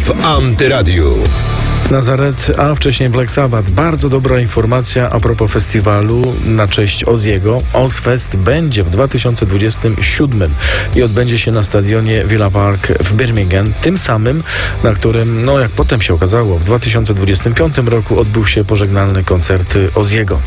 w Antyradiu. Nazaret, a wcześniej Black Sabbath. Bardzo dobra informacja a propos festiwalu na cześć Ozziego. Ozzfest będzie w 2027 i odbędzie się na stadionie Villa Park w Birmingham, tym samym, na którym, jak potem się okazało, w 2025 roku odbył się pożegnalny koncert Ozziego.